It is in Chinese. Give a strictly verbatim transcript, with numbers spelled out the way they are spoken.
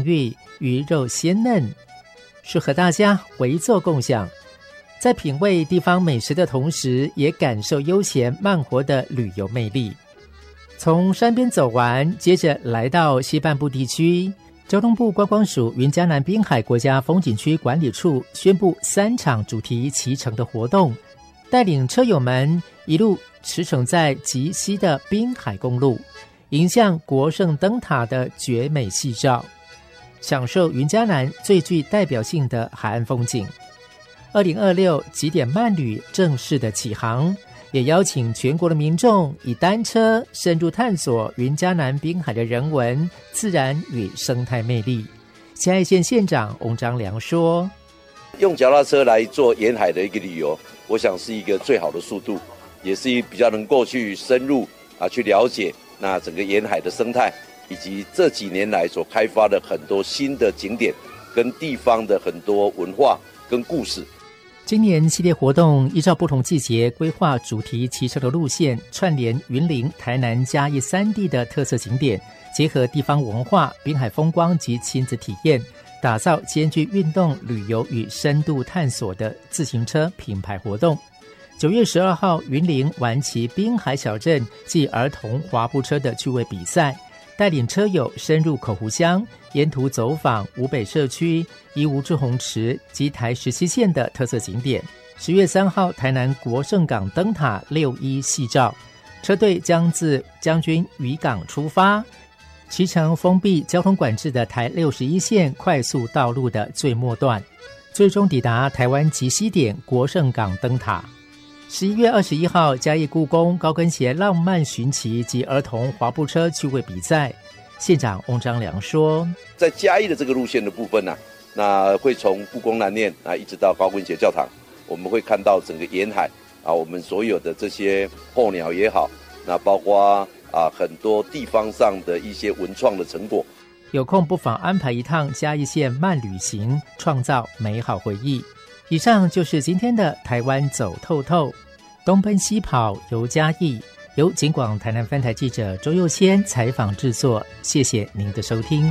嫩郁，鱼肉鲜嫩，适合大家围坐共享，在品味地方美食的同时，也感受悠闲慢活的旅游魅力。从山边走完，接着来到西半部地区，交通部观光署云嘉南滨海国家风景区管理处宣布三场主题骑乘的活动，带领车友们一路驰骋在极西的滨海公路，迎向国圣灯塔的绝美夕照，享受云嘉南最具代表性的海岸风景。二零二六极点慢旅正式的起航，也邀请全国的民众以单车深入探索云嘉南滨海的人文、自然与生态魅力。嘉义县县长翁章良说， 用脚踏车来做沿海的一个旅游，我想是一个最好的速度，也是比较能够去深入啊去了解那整个沿海的生态，以及这几年来所开发的很多新的景点跟地方的很多文化跟故事。 今年系列活动依照不同季节规划主题骑车的路线，串联云林、台南、嘉义三地的特色景点，结合地方文化、滨海风光及亲子体验，打造兼具运动、旅游与深度探索的自行车品牌活动。九月十二号，云林玩骑滨海小镇暨儿童滑步车的趣味比赛，带领车友深入口湖乡，沿途走访五北社区、宜吴志洪池及台十七线的特色景点。十月三号，台南国圣港灯塔六一夕照，车队将自将军渔港出发，骑乘封闭交通管制的台六十一线快速道路的最末段，最终抵达台湾极西点国圣港灯塔。十一月二十一号，嘉义故宫高跟鞋浪漫寻奇及儿童滑步车趣味比赛，县长翁章良说， 在嘉义的这个路线的部分呢、啊，那会从故宫南面啊一直到高跟鞋教堂，我们会看到整个沿海啊，我们所有的这些候鸟也好，那包括啊很多地方上的一些文创的成果。 有空不妨安排一趟嘉义县慢旅行，创造美好回忆。以上就是今天的台湾走透透，东奔西跑游嘉义，由警广台南分台记者周佑谦采访制作。谢谢您的收听。